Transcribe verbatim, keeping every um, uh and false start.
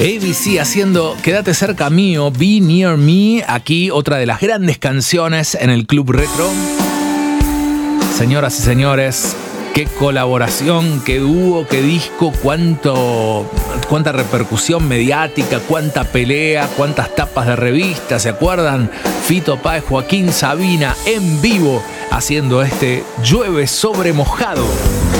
A B C haciendo Quédate cerca mío, Be Near Me. Aquí otra de las grandes canciones en el Club Retro. Señoras y señores, qué colaboración, qué dúo, qué disco, cuánto, cuánta repercusión mediática, cuánta pelea, cuántas tapas de revistas, ¿se acuerdan? Fito Páez, Joaquín Sabina en vivo haciendo este Llueve sobre mojado.